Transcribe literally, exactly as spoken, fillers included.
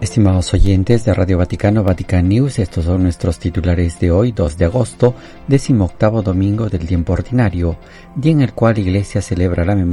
Estimados oyentes de Radio Vaticano, Vatican News, estos son nuestros titulares de hoy, dos de agosto, decimoctavo domingo del tiempo ordinario, día en el cual la Iglesia celebra la memoria